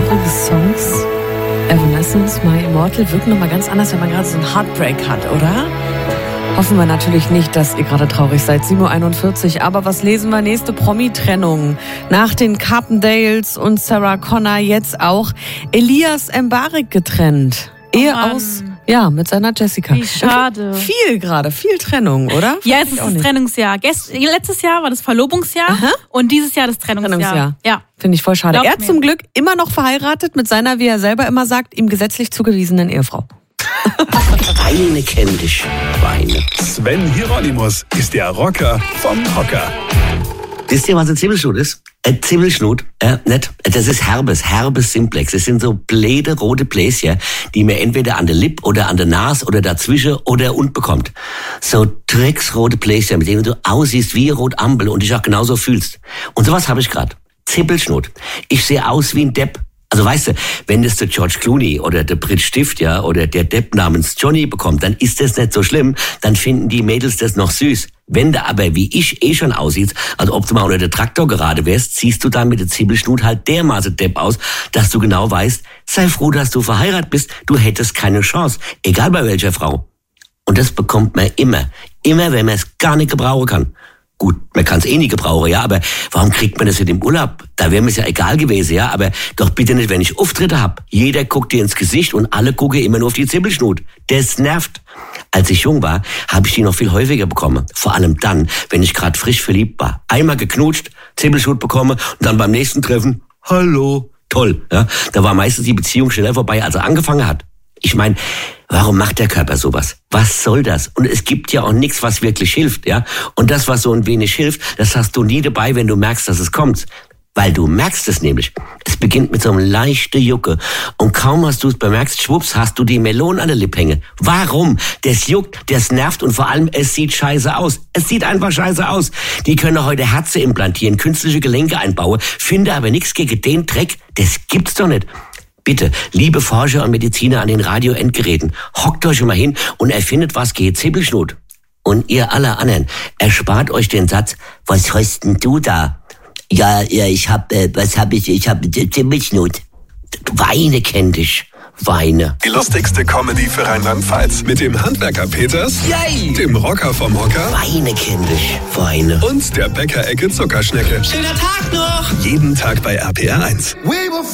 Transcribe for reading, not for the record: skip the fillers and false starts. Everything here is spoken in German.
traurige Songs, Evanescence, My Immortal, wirken nochmal ganz anders, wenn man gerade so einen Heartbreak hat, oder? Hoffen wir natürlich nicht, dass ihr gerade traurig seid. 7:41 Uhr. Aber was lesen wir? Nächste Promi-Trennung. Nach den Carpendales und Sarah Connor jetzt auch Elias Mbarek getrennt. Ehe aus, ja, mit seiner Jessica. Wie schade. Viel Trennung, oder? Ja, es ist das Trennungsjahr. Letztes Jahr war das Verlobungsjahr und dieses Jahr das Trennungsjahr. Ja. Finde ich voll schade. Glaub Er mir. zum Glück immer noch verheiratet mit seiner, wie er selber immer sagt, ihm gesetzlich zugewiesenen Ehefrau. Weine kenn dich, Weine. Sven Hieronymus ist der Rocker vom Hocker. Wisst ihr, was ein Zwiebelschnut ist? Ein Zwiebelschnut, nicht? Das ist herbes Simplex. Das sind so bläde rote Bläschen, die man entweder an der Lippe oder an der Nase oder dazwischen oder unten bekommt. So drecksrote Bläschen, mit denen du aussiehst wie rot Ampel und dich auch genauso fühlst. Und sowas habe ich gerade. Zwiebelschnut. Ich sehe aus wie ein Depp. Also weißt du, wenn das der George Clooney oder der Brit Stift, ja, oder der Depp namens Johnny bekommt, dann ist das nicht so schlimm, dann finden die Mädels das noch süß. Wenn du aber wie ich schon aussiehst, also ob du mal unter der Traktor gerade wärst, siehst du dann mit der Zwiebelschnut halt dermaßen Depp aus, dass du genau weißt, sei froh, dass du verheiratet bist, du hättest keine Chance, egal bei welcher Frau. Und das bekommt man immer, wenn man es gar nicht gebrauchen kann. Gut, man kann es eh nicht gebrauchen, ja, aber warum kriegt man das nicht im Urlaub? Da wäre mir ja egal gewesen, ja, aber doch bitte nicht, wenn ich Auftritte hab. Jeder guckt dir ins Gesicht und alle gucken immer nur auf die Zwiebelschnut. Das nervt. Als ich jung war, habe ich die noch viel häufiger bekommen. Vor allem dann, wenn ich gerade frisch verliebt war. Einmal geknutscht, Zwiebelschnut bekommen und dann beim nächsten Treffen, hallo, toll, ja. Da war meistens die Beziehung schneller vorbei, als er angefangen hat. Ich meine, warum macht der Körper sowas? Was soll das? Und es gibt ja auch nichts, was wirklich hilft, ja? Und das, was so ein wenig hilft, das hast du nie dabei, wenn du merkst, dass es kommt. Weil du merkst es nämlich. Es beginnt mit so einem leichten Jucke. Und kaum hast du es bemerkt, schwupps, hast du die Melone an der Lippe hängen. Warum? Das juckt, das nervt und vor allem, es sieht scheiße aus. Es sieht einfach scheiße aus. Die können heute Herzen implantieren, künstliche Gelenke einbauen, finde aber nichts gegen den Dreck. Das gibt's doch nicht. Bitte, liebe Forscher und Mediziner an den Radio-Endgeräten, hockt euch schon mal hin und erfindet was gegen Zwiebelschnut. Und ihr alle anderen, erspart euch den Satz, was hast denn du da? Ja, ich hab Zwiebelschnut. Weine kenn dich, Weine. Die lustigste Comedy für Rheinland-Pfalz mit dem Handwerker Peters, Yay! dem Rocker vom Hocker Weine kenn dich, Weine. und der Bäckerecke Zuckerschnecke. Schöner Tag noch! Jeden Tag bei RPR 1.